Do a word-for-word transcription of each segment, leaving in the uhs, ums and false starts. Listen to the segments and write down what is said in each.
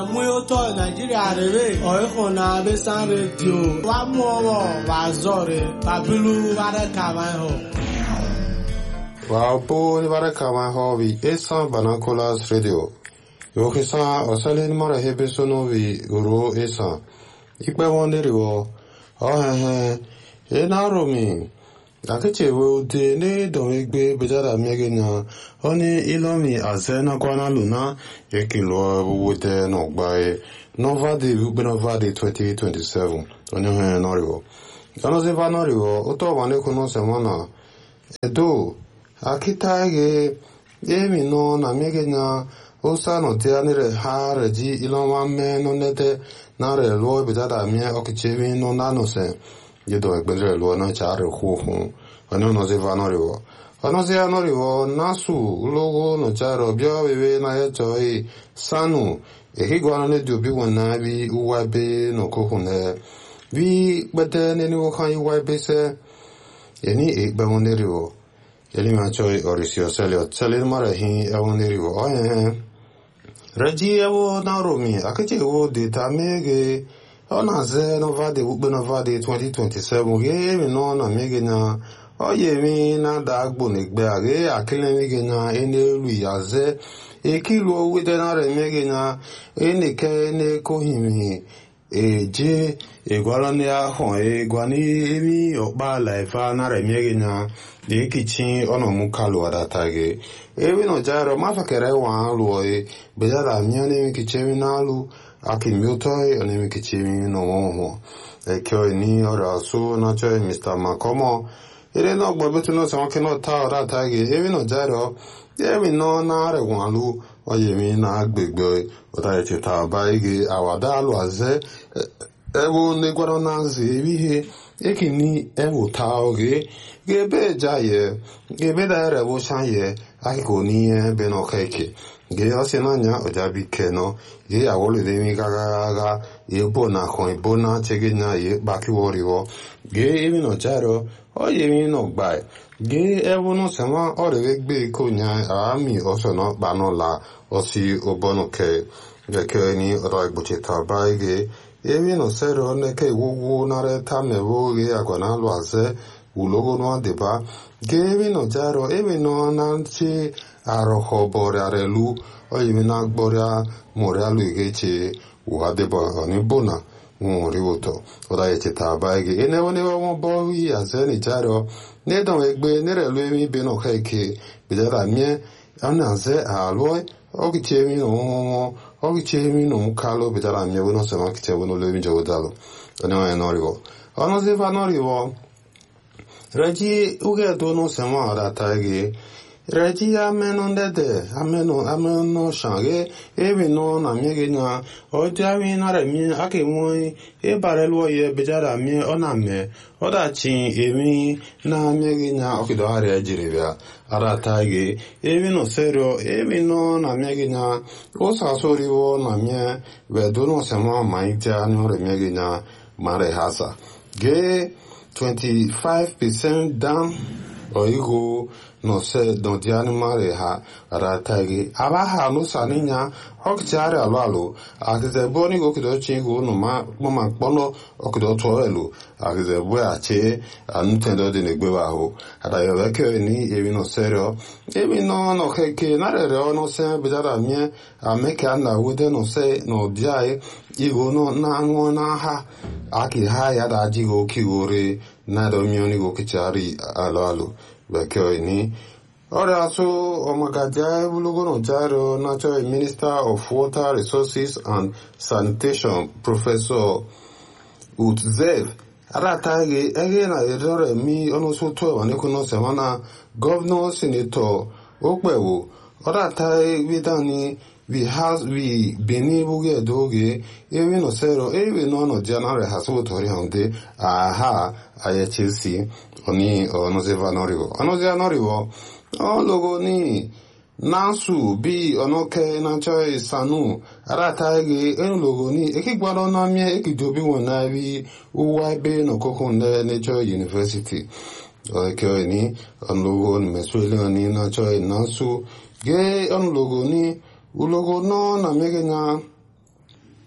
Muyoto Nigeria rebe oihona besan radio wa muowo wa zore babilu ware kawan ho wa po ni ware kawan ho vi esa banacolas radio yo kisa osalin mara hebe sono vi uro esa ikpe wonde riwo oh he he na romi akeche wo de ne don egbe bejara miegenya oni ilomi azena kwana luna ekilo wote no gbae nova de nova de twenty twenty-seven oni he noriwo ono se va noriwo oto wane kuno semana edo akita ge emi no na miegenya osa no te anire ha reji iloma me no nete na re lo bejara mie okichevi no nano se yedo ekbere lo na chare hu hu ono no se va noriwo ono se anoriwo nasu logo no charo bia bebe na ye choi sanu e higwana ne dubi wona bi uwabe no kohune bi bete ne ni wo kan uwabe se eni e ba woneriwo yeli ma choi orisio selio selin mara hi e woneriwo o eh reji ewo na romi akache wo de tamege ona ze no vade ugbe no vade twenty twenty-seven ge mi no na mege na oye mi na da agbo negbe age akile mege na enelu yaze ekilo wede na re mege na enike ne kohimi eje egwala ne ahon egwani emi okpa laifa na re mege na de kitchen ono mu kalu adatage ewi no jaro mafakere wa lu e bejara mione mi kitchen na lu akimyotoi onemi kichimi no ho ekyo ni ora so na choi Mister Makomo ere no gbobetu no so kino ta ora ta ge ewi no jaro ewi no na re wanlu oyemi na agbegbe ota eche ta ba ige awada alu aze ewo ne gwaro na ze ewi he ekini ewo ta oge gebe jaye gebe da re wo shanye akiko ni e be no keke ge osenanya ojabi keno ye awole de mi gaga ga ye bona ko bona chegenya ye baki woriwo ge emi no jaro o ye mi no gba ge ewu no sema ore gbe ko nya ami oso no ba no la osi obono ke ge ke ni ro igbuche ta ba ge emi no sero ne ke wuwu na re ta me wo ge akona lo ase ulogo no deba ge emi no jaro emi no na chi aroho borare lu oyimi na gboria moralu igeche uadeba oni bona won riwoto oda yeche taba ege ene woni won bowi azeni jaro ne don egbe ne re lu emi be no keke bidara mie anaze aloi ogichemi no ogichemi no kalo bidara mie wono se ma kiche wono lewi jodalo ono enoriwo ono ze vanoriwo reji uge do no se ma ara tagi reji ameno ndede ameno ameno shange ebi no na miege nya ojawi na re mi ake moi e barelu ye bejara mi ona me oda chin emi na miege nya okido ari ajiribia ara tagi ebi no serio ebi no na miege nya o sa sori wo na mie we do no se mo mai ja no re miege nya mare hasa ge twenty-five percent down oigo no se don ti animale ha ratagi abaha no saninya okchare alalo akize boni go kido chingo no ma mama pono okido toelu akize bo ache anutendo de negbewa ho ada yo ke ni ebi no serio ebi no no keke na re no se bidara mie ameka na wude no se no diai igo no na nwo na ha aki ha ya da jigo kigore na do mioni go kichari alalo Bekyo ni ora so omagaja bulugo no jaro natural Minister of Water Resources and Sanitation Professor Utzev aratage ege na erore mi ono so to wa ne kuno semana Governor Senator Okpewo ora tai bidani we has we beni buge doge ewe no sero ewe no no janare haso tori hande aha ayechisi oni ono se vanorivo ono se vanorivo o logo ni nasu bi ono ke na choi sanu arata ege en logo ni ekigbalo na mi ekidobi wona bi uwa be no kokunde ne choi university o ke ni on logo ni mesuele ni na choi nasu ge on logo ni ulogo no na megenya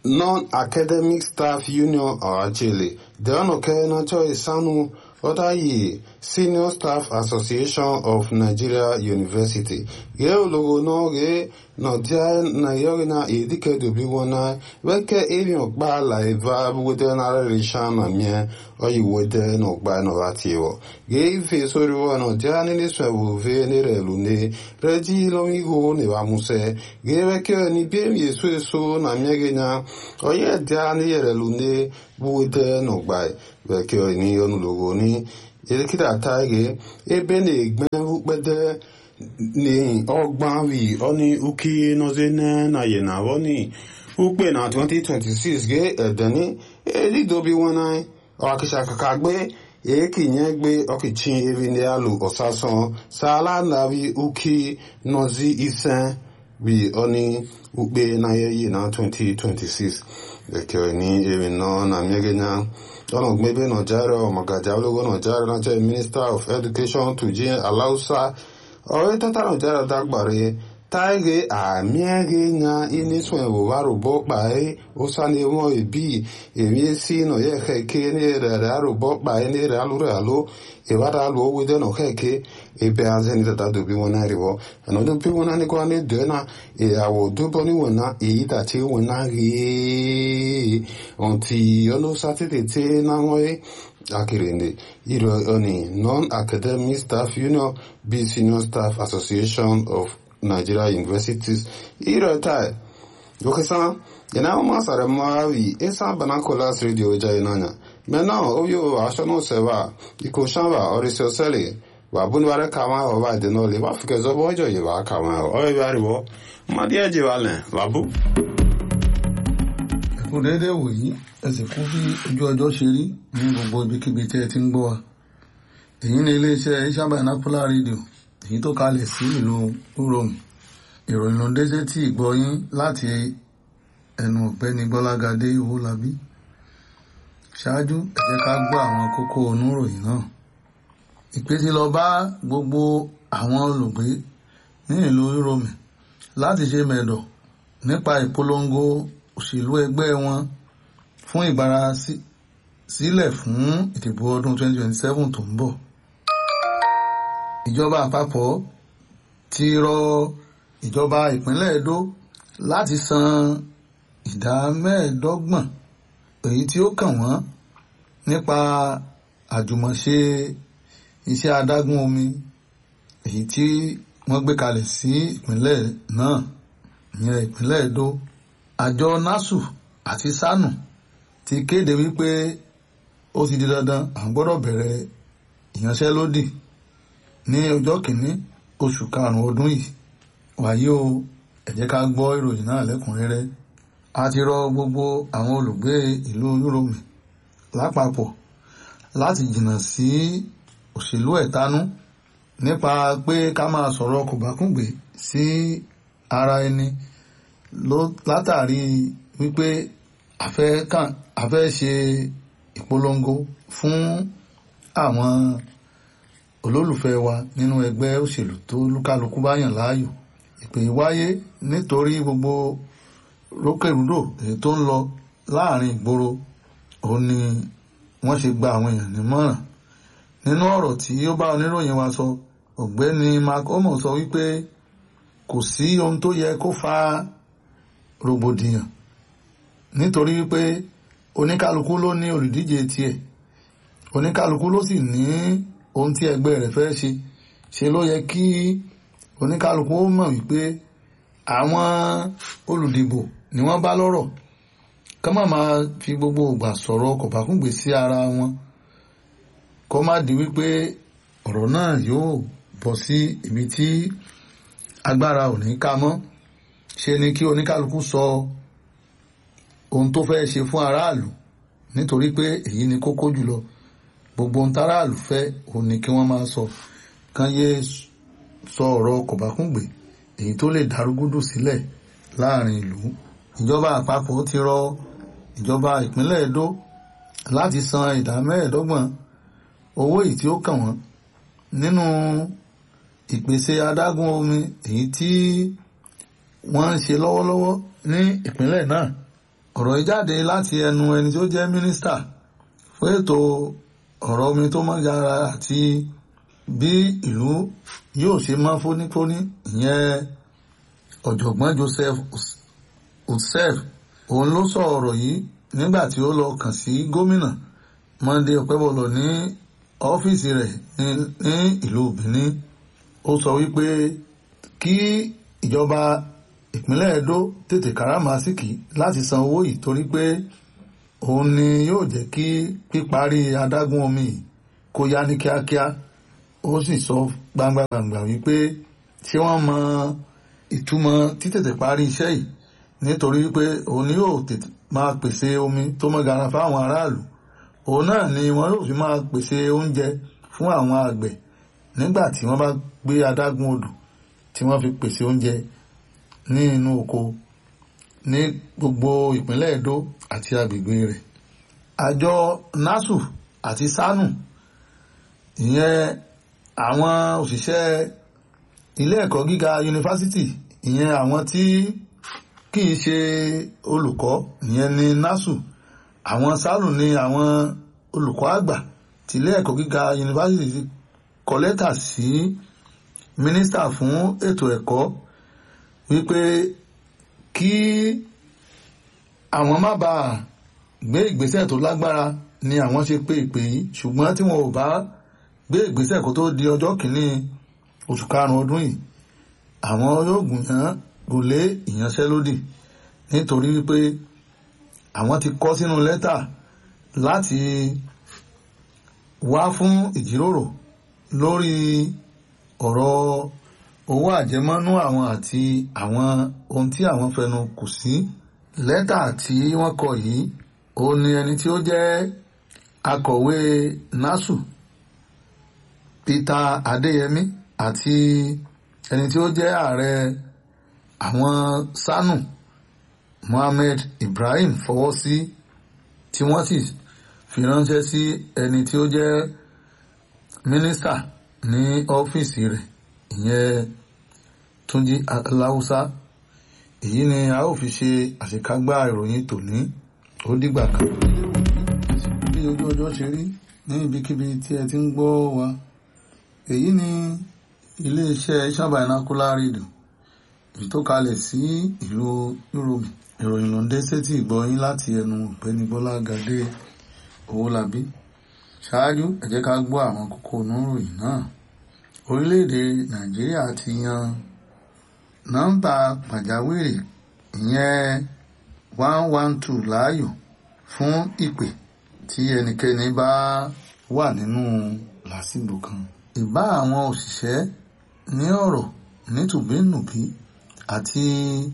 Non-Academic Staff Union Awachele. The Onoke Nacho Isanu Otayi Senior Staff Association of Nigeria University. Ge logo no ge no dia na yogina edike dobi wona weke ebi okba live wode na relishan na mie oyi wode no okba no atiwo. Ge ife sori wo no dia ni swewu ve ni relune reji lomigo ne wa muse ge weke ni biem yesu eso na mie genya oye dia ni relune wode no okba weke ni onu logo ni elekita taige ebe na egben ukpede ni ọgbọ́n wi ọni uki nọzene na yena wọni ukpe na twenty twenty-six ge ẹdẹni elidobi wọn náà ọkìṣà kàkà gbé èkì yẹn gbé ọkìchin ebi ní alù ọ̀sásán sàálà nàbí uki nọzi isen wi ọni ukpe na yẹyẹ na twenty twenty-six ẹkẹ ní ebi náà na mẹgẹnya ọ̀nà gbẹbẹ nàìjíríà ọmọgàjà ológo nàìjíríà náà jẹ́ Minister of Education Tujin Alausa ọ̀rẹ́ tọ́tàrà jẹ́rọ dágbàrí táìgé àmìẹ́gé nya inísùn ẹ̀wòwárùbọ́ pàáyé ó sáni wọ́n ìbí èmi sí nà yẹ kẹ́kẹ́ ní rẹ̀ àrùbọ́ pàáyé ní rẹ̀ alúrẹ̀ àló ìwádà alú owó dẹ́nà kẹ́kẹ́ ibẹ̀ azẹ́ni tàtà dòbí wọn náà ríwọ́ ẹ̀nà dòbí wọn náà nígbà ní dẹ́nà ìyàwó dúbọ́ níwọ̀n náà èyí tàtí wọn náà rí ọ̀ntì ọlọ́sátìtì náà wọ́n Akirinde, Iro Oni, Non-Academic Staff Union, B Senior Staff Association of Nigeria Universities, Iro Tai. Yokesan, yana ma sare mawi, esa banakolas radio jainanya. Maintenant, obyo ashono seva, iko shamba orisio sele, wa bunware kama o wa denole, wa fike zobo ojo ye wa kama o e bari wo. Madia je wale, babu. Kò dédé wò yí ẹsẹ̀ kún bí ojú ọjọ́ ṣe rí ní gbogbo ibikíbi tí ẹ ti ń gbọ́ wa. Èyí ni iléeṣẹ́ Asian Binocular Radio èyí tó kalẹ̀ sí ìlú Uromi. Ìròyìn ló dé sétí ìgbọ́ yín láti ẹnu ọ̀gbẹ́ni Gbọ́lágadé Owólabí. Ṣáájú ẹ jẹ́ ká gbọ́ àwọn kókó oníròyìn náà. Ìpè ti lọ bá gbogbo àwọn olùgbé ní ìlú Uromi láti ṣe mẹ̀dọ̀ nípa ìpolongo òṣèlú ẹgbẹ́ wọn fún ìgbára sílẹ̀ fún ìdìbò ọdún twenty twenty-seven tó ń bọ̀. Ìjọba àpapọ̀ ti rọ ìjọba ìpínlẹ̀ Edo láti san ìdá mẹ́ẹ̀ẹ́dọ́gbọ̀n èyí tí ó kàn wọ́n nípa àjùmọ̀ṣe iṣẹ́ adágún omi èyí tí wọ́n gbé kalẹ̀ sí ìpínlẹ̀ náà ìyẹn ìpínlẹ̀ Edo. Àjọ NASU àti SANU ti kéde wípé ó ti di dandan à ń gbọ́dọ̀ bẹ̀rẹ̀ ìyanṣẹ́lódì ní ọjọ́ kìíní oṣù karùn-ún ọdún yìí. Wàyí o, ẹ jẹ́ ká gbọ́ ìròyìn náà lẹ́kùnrẹ́rẹ́. A ti rọ gbogbo àwọn olùgbé ìlú Uromi lápapọ̀ láti jìnnà sí òṣèlú ẹ̀tanú nípa pé ká máa sọ̀rọ̀ kòbákùngbé sí ara ẹni látàrí wípé a fẹ́ ṣe ìpolongo fún àwọn olólùfẹ́ wa nínú ẹgbẹ́ òṣèlú tó lúkálukú bá yàn láàyò. Ìpè wáyé nítorí gbogbo rókèrúdò èyí tó ń lọ láàrin ìgboro òun ni wọ́n ṣe gba àwọn èèyàn nímọ̀ràn. Nínú ọ̀rọ̀ tí ó bá oníròyìn wa sọ, ọ̀gbẹ́ni Mark Omo sọ wípé kò sí ohun tó yẹ kó fa rògbòdìyàn nítorí wípé oníkálukú ló ní olùdíje tiẹ̀, oníkálukú ló sì ní ohun tí ẹgbẹ́ rẹ̀ fẹ́ ṣe. Ṣe ló yẹ kí oníkálukú ó mọ̀ wípé àwọn olùdìbò ni wọ́n bá lọ́rọ̀, ká má máa fi gbogbo ìgbà sọ̀rọ̀ kòbákùngbé sí ara wọn, kó má di wípé ọ̀rọ̀ náà yóò bọ́ sí ibi tí agbára ò ní ká mọ́. Ṣe ni kí oníkálukú sọ ohun tó fẹ́ ṣe fún aráàlú, nítorí pé èyí ni kókó jùlọ. Gbogbo ohun táráàlú fẹ́ òun ni kí wọ́n máa sọ, kán yé sọ ọ̀rọ̀ kòbákùngbé èyí tó lè darúgúdù sílẹ̀ láàrin ìlú. Ìjọba àpapọ̀ ti rọ ìjọba ìpínlẹ̀ Edo láti san ìdá mẹ́ẹ̀ẹ́dọ́gbọ̀n owó èyí tí ó kàn wọ́n nínú ìpèsè adágún omi èyí tí wọ́n ń ṣe lọ́wọ́lọ́wọ́ ní ìpínlẹ̀ náà. ọ̀rọ̀ yìí jáde láti ẹnu ẹni tí ó jẹ́ mínísítà fún ètò ọ̀rọ̀ omi tó mọ́ yára àti bí ìlú yóò ṣe mọ́ fónífóní, ìyẹn ọ̀jọ̀gbọ́n Joseph Utsef. Òun ló sọ ọ̀rọ̀ yìí nígbà tí ó lọ kàn sí gómìnà Monday Ọpẹ́bọlọ ní ọ́fíìsì rẹ̀ ní ìlú Benin. Ó sọ wípé kí ìjọba ìpínlẹ̀ Edo tètè káràmásìkì láti san owó yìí torí pé òun ni yóò jẹ́ kí píparí adágún omi kó yá ní kíákíá. Ó sì sọ gbangbangba wípé tí wọ́n mọ ìtumọ̀ títètè parí iṣẹ́ yìí nítorí wípé òun ni yóò tètè máa pèsè omi tó mọ́ gara fáwọn aráàlú. Òun náà ni wọ́n yóò fi máa pèsè oúnjẹ fún àwọn àgbẹ̀ nígbà tí wọ́n bá gbé adágún odò tí wọ́n fi pèsè oúnjẹ ní inú oko ní gbogbo ìpínlẹ̀ Edo àti agbègbè rẹ̀. Àjọ NASU àti SANU, ìyẹn àwọn òṣìṣẹ́ ilé ẹ̀kọ́ gíga yunifásitì, ìyẹn àwọn tí kìí ṣe olùkọ́, ìyẹn ni NASU. Àwọn SANU ni àwọn olùkọ́ àgbà tí ilé ẹ̀kọ́ gíga yunifásitì kọ lẹ́tà sí mínísítà fún ètò ẹ̀kọ́ wípé kí àwọn má bàa gbé ìgbésẹ̀ tó lágbára ni àwọn ṣe pé ìpè yìí, ṣùgbọ́n tí wọn ò bá gbé ìgbésẹ̀ kó tó di ọjọ́ kìíní oṣù karùn-ún ọdún yìí, àwọn yóò gùnyàn gòlé ìyanṣẹ́lódì nítorí wípé àwọn ti kọ sínú lẹ́tà láti wá fún ìjíròrò lórí ọ̀rọ̀ owó àjẹmọ́nú àwọn àti àwọn ohun tí àwọn fẹnu kò sí. Lẹ́tà tí wọ́n kọ yìí, ó ní ẹni tí ó jẹ́ akọ̀wé NASU Peter Adéyẹmí àti ẹni tí ó jẹ́ ààrẹ àwọn SANU Mohammed Ibrahim fọwọ́ sí, tí wọ́n sì fi ránṣẹ́ sí ẹni tí ó jẹ́ mínísítà ní ọ́fíìsì rẹ̀, ìyẹn Túnjí Aláùsá. Èyí ni a ó fi ṣe àṣekágbá ìròyìn tòní. Ó dìgbà kan. Bí ojú ọjọ́ ṣe rí ní ibikíbi tí ẹ ti ń gbọ́ wa, èyí ni iléeṣẹ́ Isan Binocular Radio èyí tó kalẹ̀ sí ìlú Yúróòmù. Ìròyìn ló ń dé sétí ìgbọ́yín láti ẹnu Ọ̀gbẹ́ni Bọ́lá Gàdé Owólabí. Ṣáájú, ẹ jẹ́ ká gbọ́ àwọn kókó oníròyìn náà. Orílẹ̀-èdè Nàìjíríà ti yan nọ́mbà pàjáwìrì ìyẹn one one two láàyò fún ìpè tí ẹnikẹ́ni bá wà nínú làásìgbò kan. Ìbá àwọn òṣìṣẹ́ ní ọ̀rọ̀ nítùbínùbí àti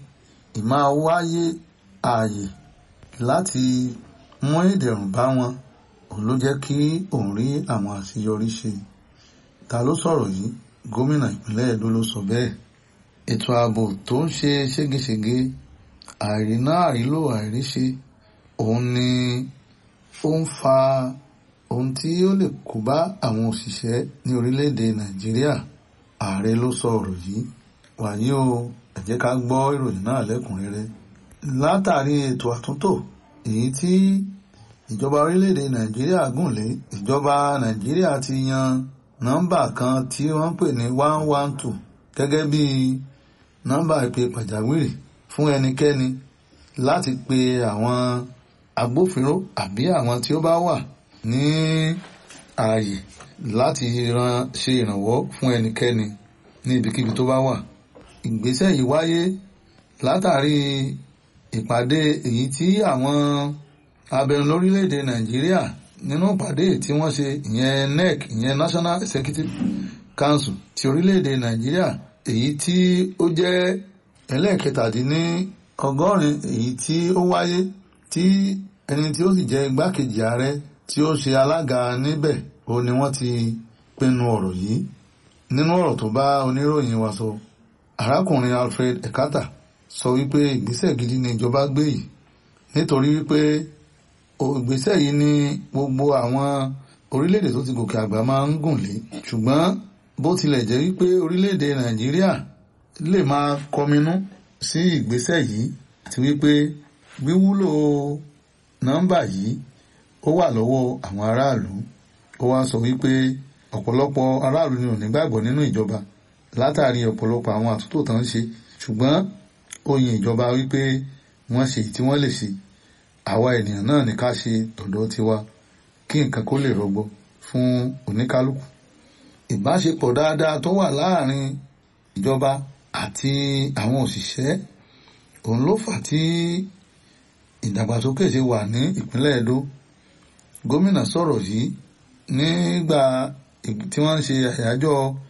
ìmáa wáyé ààyè láti mú ìdẹ̀rùn bá wọn òun ló jẹ́ kí òun rí àwọn àṣeyọrí ṣe. Ta ló sọ̀rọ̀ yìí? Gómìnà ìpínlẹ̀ Edo ló sọ bẹ́ẹ̀. Ètò ààbò tó ń ṣe ségesège, àìríná àìrílò àìríṣe, òun ni ó ń fa ohun tí ó lè kó bá àwọn òṣìṣẹ́ ní orílẹ̀-èdè Nàìjíríà. Ààrẹ ló sọ ọ̀rọ̀ yìí. Wàyí o, ẹ jẹ́ ká gbọ́ ìròyìn náà lẹ́kùnrẹ́rẹ́. Látàrí ètò àtúntò èyí tí ìjọba orílẹ̀-èdè Nàìjíríà gùn lé, ìjọba Nàìjíríà ti yan nọ́mbà kan tí wọ́n ń pè ní one one two gẹ́gẹ́ bí nọ́mbà ìpè pàjáwìrì fún ẹnikẹ́ni láti pe àwọn agbófinró àbí àwọn tí ó bá wà ní ààyè láti ran ṣe ìrànwọ́ fún ẹnikẹ́ni ní ibikíbi tó bá wà. Ìgbésẹ̀ yìí wáyé látàrí ìpàdé èyí tí àwọn abẹnú lórílẹ̀-èdè Nàìjíríà nínú ìpàdé tí wọ́n ṣe, ìyẹn N E C, ìyẹn National Executive Council ti orílẹ̀-èdè Nàìjíríà, èyí tí ó jẹ́ ẹlẹ́ẹ̀kẹtàdínní ọgọ́rin èyí tí ó wáyé, tí ẹni tí ó sì jẹ́ igbákejì ààrẹ tí ó ṣe alága níbẹ̀, ó ní wọ́n ti pinnu ọ̀rọ̀ yìí. Nínú ọ̀rọ̀ tó bá oníròyìn wa sọ, arákùnrin Alfred Ekata sọ wípé ìgbésẹ̀ gidi ni ìjọba gbé yìí, nítorí wípé ìgbésẹ̀ yìí ni gbogbo àwọn orílẹ̀-èdè tó ti gòkè àgbà máa ń gùn lé. Ṣùgbọ́n bó tilẹ̀ jẹ́ wípé orílẹ̀-èdè Nàìjíríà lè máa kọminú sí ìgbésẹ̀ yìí àti wípé wíwúlò nọ́mbà yìí ó wà lọ́wọ́ àwọn aráàlú. Ó wá sọ wípé ọ̀pọ̀lọpọ̀ aráàlú ni ò ní gbàgbọ́ nínú ìjọba látàrí ọ̀pọ̀lọpọ̀ àwọn àtúntò tán ń ṣe, ṣùgbọ́n ó yin ìjọba wípé wọ́n ṣe tí wọ́n lè ṣe. Àwa ènìyàn náà ní ká ṣe tọ̀dọ̀ tiwa kí nǹkan kó lè rọgbọ fún oníkálukú. Ìbáṣepọ̀ dáadáa tó wà láàrin ìjọba àti àwọn òṣìṣẹ́ òun ló fà tí ìdàgbàsókè ṣe wà ní ìpínlẹ̀ Edo. Gómìnà sọ̀rọ̀ yìí nígbà tí wọ́n ń ṣe àyájọ́